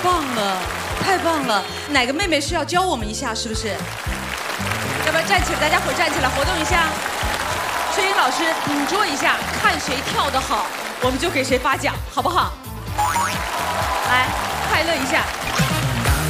棒了，太棒了！哪个妹妹是要教我们一下，是不是？要不要站起来？大家伙站起来活动一下。摄影老师捕捉一下，看谁跳得好，我们就给谁发奖，好不好？来，快乐一下。